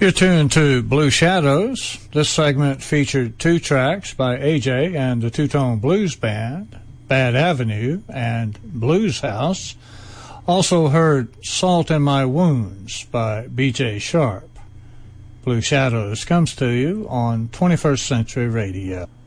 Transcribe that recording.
You're tuned to Blue Shadows. This segment featured two tracks by AJ and the Two-Tone Blues Band, Bad Avenue and Blues House. Also heard Salt in My Wounds by B.J. Sharp. Blue Shadows comes to you on 21st Century Radio.